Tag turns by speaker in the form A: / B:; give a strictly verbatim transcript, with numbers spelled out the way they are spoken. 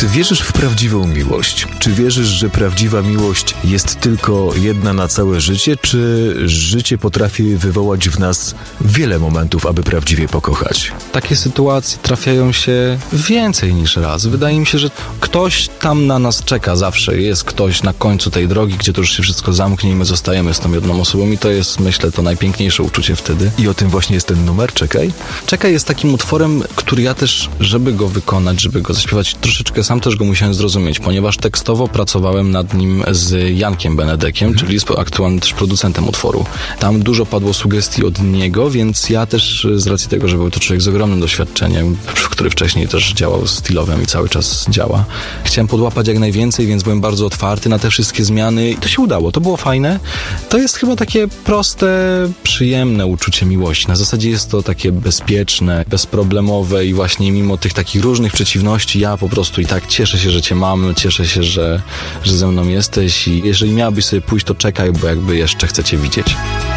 A: ty wierzysz w prawdziwą miłość? Czy wierzysz, że prawdziwa miłość jest tylko jedna na całe życie, czy życie potrafi wywołać w nas wiele momentów, aby prawdziwie pokochać?
B: Takie sytuacje trafiają się więcej niż raz. Wydaje mi się, że ktoś tam na nas czeka zawsze. Jest ktoś na końcu tej drogi, gdzie to już się wszystko zamknie i my zostajemy z tą jedną osobą i to jest, myślę, to najpiękniejsze uczucie wtedy.
A: I o tym właśnie jest ten numer, Czekaj?
B: Czekaj jest takim utworem, który ja też, żeby go wykonać, żeby go zaśpiewać, troszeczkę sam też go musiałem zrozumieć, ponieważ tekstowo pracowałem nad nim z Jankiem Benedekiem, mhm. czyli jest aktualnym też producentem utworu. Tam dużo padło sugestii od niego, więc ja też z racji tego, że był to człowiek z ogromnym doświadczeniem, który wcześniej też działał z Stillowem i cały czas działa, chciałem podłapać jak najwięcej, więc byłem bardzo otwarty na te wszystkie zmiany i to się udało, to było fajne. To jest chyba takie proste, przyjemne uczucie miłości. Na zasadzie jest to takie bezpieczne, bezproblemowe i właśnie mimo tych takich różnych przeciwności ja po prostu i tak cieszę się, że cię mam, cieszę się, że, że ze mną jesteś i jeżeli miałabyś sobie pójść, to czekaj, bo jakby jeszcze chcę cię widzieć.